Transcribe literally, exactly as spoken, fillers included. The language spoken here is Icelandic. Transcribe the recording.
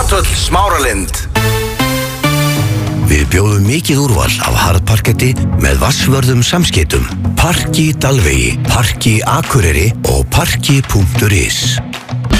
Brotvöll Smáralind. Við bjóðum mikið úrval af harðparketti með vassvörðum samskeytum. Parki Dalvegi, Parki Akureyri og Parki punktur is.